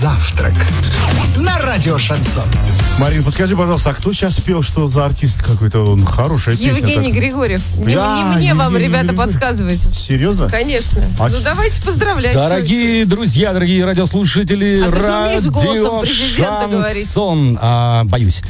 Завтрак на радио Шансон. Марин, подскажи, пожалуйста, а кто сейчас пел, что за артист какой-то? Он хорошая песня. Евгений Григорьев. Не мне вам, ребята, подсказывать. Серьезно? Конечно. Ну давайте поздравлять. Дорогие друзья, дорогие радиослушатели, А ты же умеешь голосом радио президента говорить? Шансон. Боюсь.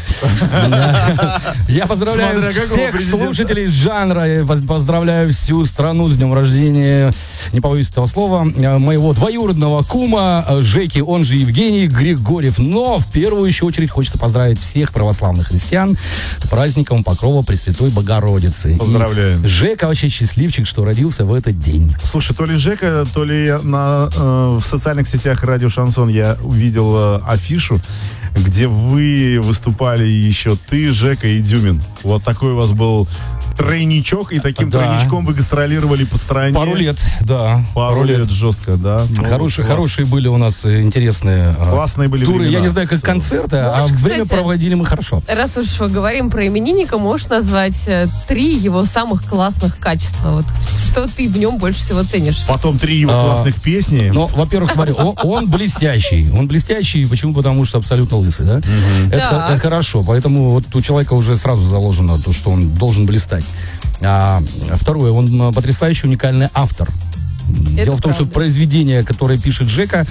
Я поздравляю всех слушателей жанра. Я поздравляю всю страну с днем рождения, не побоюсь этого слова, моего двоюродного кума Жеки, он же Евгений Григорьев. Но в первую еще очередь хочется поздравить всех православных христиан с праздником Покрова Пресвятой Богородицы. Поздравляем. И Жека вообще счастливчик, что родился в этот день. Слушай, то ли Жека, то ли в социальных сетях радио Шансон я увидел афишу, где вы выступали еще ты, Жека и Дюмин. Вот такой у вас был тройничок, и таким тройничком вы гастролировали по стране. Пару лет, да. Пару лет жестко, да. Ну, хорошие были у нас интересные классные были туры. времена. Я не знаю, как концерты, Можешь, а время кстати, проводили мы хорошо. Раз уж говорим про именинника, можешь назвать 3 его самых классных качества? Вот что ты в нем больше всего ценишь? Потом 3 его классных песни. Ну, во-первых, смотри, он блестящий. Он блестящий, почему? Потому что абсолютно лысый, да? Это хорошо. Поэтому вот у человека уже сразу заложено то, что он должен блистать. Второе, он потрясающий, уникальный автор. Дело в том, что произведения, которые пишет Жека,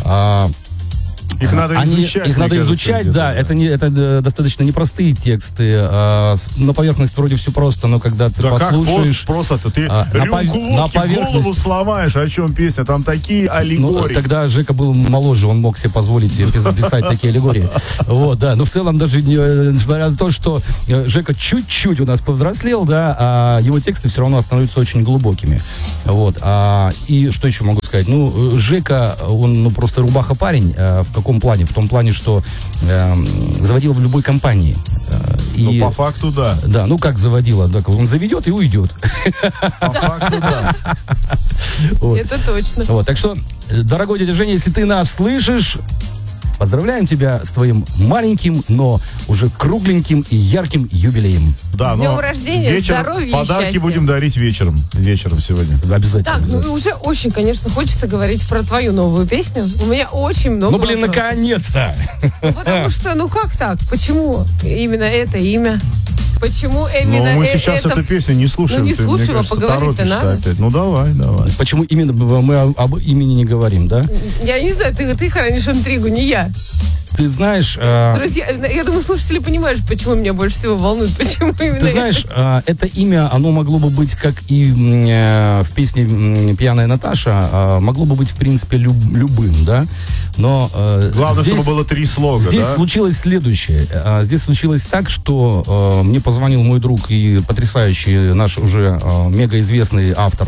их надо изучать. Их надо изучать, да. Это достаточно непростые тексты. На поверхность вроде все просто, но когда ты послушаешь... Как просто-то? Ты рюмку водки в голову сломаешь, о чем песня? Там такие аллегории. Ну, тогда Жека был моложе, он мог себе позволить писать такие аллегории. Вот, да. Но в целом даже несмотря на то, что Жека чуть-чуть у нас повзрослел, да, а его тексты все равно становятся очень глубокими. Вот. И что еще могу сказать? Ну, Жека, он просто рубаха-парень. В каком плане? В том плане, что заводила в любой компании. Ну, по факту, да. Да, ну как заводила? Так, он заведет и уйдет. По факту, да. Вот. Это точно. Вот, так что, дорогой дядя Женя, если ты нас слышишь, поздравляем тебя с твоим маленьким, но уже кругленьким и ярким юбилеем. Да, с днем рождения, здоровья и подарки счастья. Будем дарить вечером. Вечером сегодня. Обязательно. Так, обязательно. уже очень, конечно, хочется говорить про твою новую песню. У меня очень много вопросов. Наконец-то! Потому что, как так? Почему именно это имя? Почему именно мы сейчас эту песню не слушаем. Ну, не ты, слушаем, мне кажется, поговорить-то надо. Опять. Ну, давай. Почему именно мы об имени не говорим, да? Я не знаю, ты хранишь интригу, не я. Ты знаешь... Друзья, я думаю, слушатели понимают, почему меня больше всего волнует, почему именно Ты знаешь, это имя, оно могло бы быть, как и в песне «Пьяная Наташа», могло бы быть, в принципе, любым, да? Но главное, чтобы было 3 слога, здесь да? случилось следующее. Здесь случилось так, что мне позвонил мой друг и потрясающий наш уже мегаизвестный автор,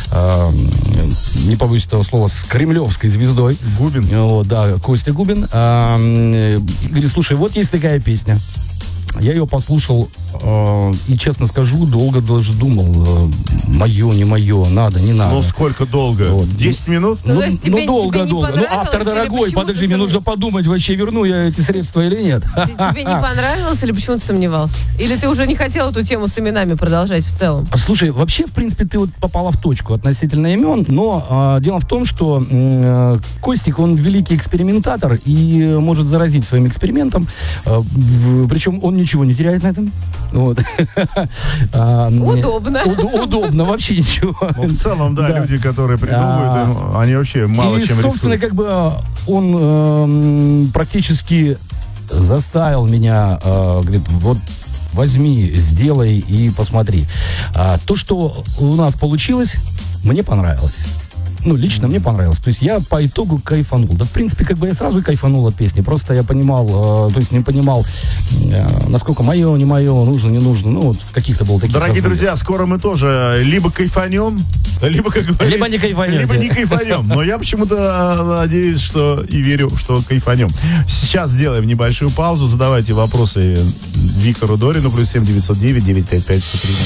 не побоюсь этого слова, с кремлевской звездой. Губин. Вот, да, Костя Губин. Говорит, слушай, вот есть такая песня. Я ее послушал и, честно скажу, долго даже думал, мое, не мое, надо, не надо. Ну, сколько долго? Вот. 10 минут? Долго. Ну, автор дорогой, подожди, мне нужно подумать, вообще верну я эти средства или нет. Тебе не понравилось или почему ты сомневался? Или ты уже не хотел эту тему с именами продолжать в целом? Слушай, вообще, в принципе, ты вот попала в точку относительно имен, но дело в том, что Костик, он великий экспериментатор и может заразить своим экспериментом, причем он ничего не теряет на этом. Вот. Удобно. Удобно, вообще ничего. Ну, в целом, да, люди, которые придумывают, они вообще мало чем рискуют. И, собственно, как бы он практически заставил меня, говорит, вот возьми, сделай и посмотри. То, что у нас получилось, мне понравилось. Ну, лично мне понравилось. То есть я по итогу кайфанул. Да, в принципе, как бы я сразу и кайфанул от песни. Просто я понимал, то есть не понимал, насколько мое, не мое, нужно, не нужно. Ну, вот в каких-то было таких. Дорогие друзья, скоро мы тоже либо кайфанем, либо, как говорится, либо не кайфанем. Либо не кайфанем. Но я почему-то надеюсь, что и верю, что кайфанем. Сейчас сделаем небольшую паузу. Задавайте вопросы Виктору Дорину. +7 909 955 103.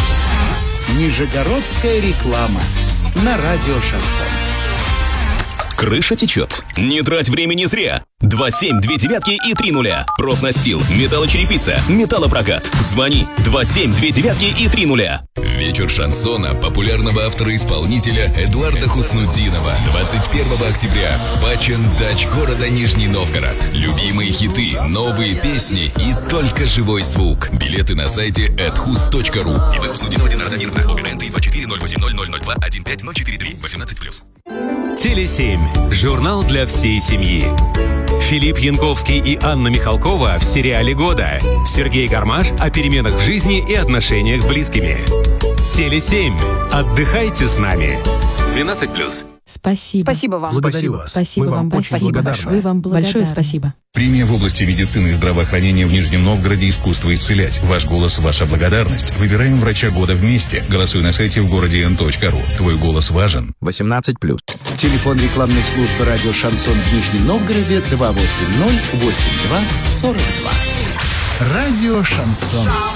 Нижегородская реклама на радио Шансон. Крыша течет? Не трать времени зря. 27 2 девятки и 3 нуля. Профнастил, металлочерепица, металлопрокат. Звони 27 2 девятки и 3 нуля. Вечер шансона популярного автора-исполнителя Эдуарда Хуснутдинова 21 октября в Пачен Дач города Нижний Новгород. Любимые хиты, новые песни и только живой звук. Билеты на сайте adhus.ru. ИВ Хуснутдинова Динара Данировна. ОГРН 324-080-005-043. 18+. Теле7. Журнал для всей семьи. Филипп Янковский и Анна Михалкова в сериале года. Сергей Гармаш о переменах в жизни и отношениях с близкими. Теле7. Отдыхайте с нами. 12+. Спасибо. Спасибо вам. Благодарю вас. Спасибо Мы вам вам очень большое. благодарны. Мы вам большое спасибо. Премия в области медицины и здравоохранения в Нижнем Новгороде «Искусство исцелять». Ваш голос – ваша благодарность. Выбираем врача года вместе. Голосуй на сайте в городе n.ru. Твой голос важен. 18+. Телефон рекламной службы радио «Шансон» в Нижнем Новгороде 280-82-42. Радио «Шансон».